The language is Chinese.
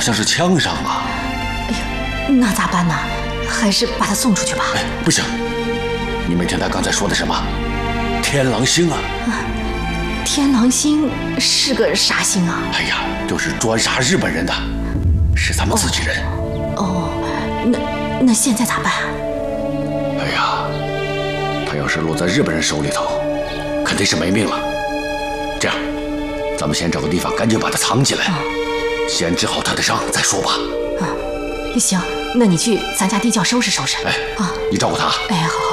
像是枪伤啊！ 哎呀，那咋办呢？还是把他送出去吧。 哎，不行！你没听他刚才说的什么？天狼星啊！ 天狼星是个啥星啊？ 哎呀，就是专杀日本人的，是咱们自己人。 哦，那现在咋办啊？ 哎呀，他要是落在日本人手里头，肯定是没命了。这样，咱们先找个地方赶紧把他藏起来，先治好他的伤再说吧。 行，那你去咱家地窖收拾收拾。 哎，你照顾他。 哎，好。